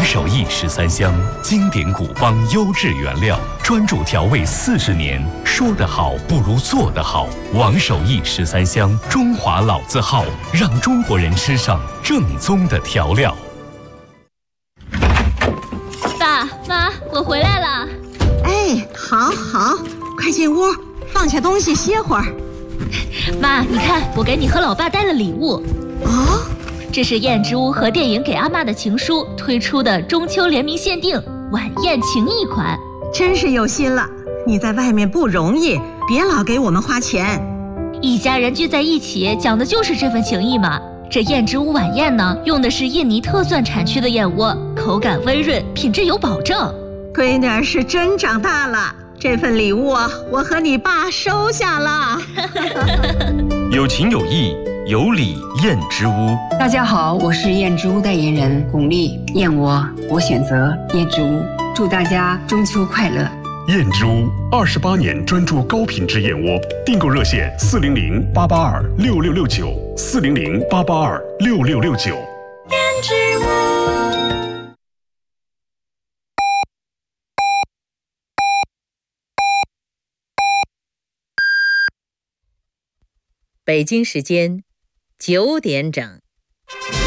手艺13香，经典古方优质原料，专注调味40年。说得好不如做得好。王手艺13香，中华老字号，让中国人吃上正宗的调料。 爸妈，我回来了。 哎，好，快进屋，放下东西歇会儿。 妈，你看，我给你和老爸带了礼物。 哦， 这是燕之屋和电影给阿嬷的情书推出的中秋联名限定晚宴情谊款， 真是有心了。你在外面不容易，别老给我们花钱。 一家人聚在一起，讲的就是这份情谊嘛。这燕之屋晚宴呢，用的是印尼特蒜产区的燕窝，口感温润，品质有保证。 闺女儿是真长大了，这份礼物我和你爸收下了。 有情有义，有礼燕之屋。 大家好，我是燕之屋代言人巩俐。燕窝，我选择燕之屋。祝大家中秋快乐！ 燕之屋28年专注高品质燕窝，订购热线400-882-6669，400-882-6669。 燕之屋。 北京时间9点整。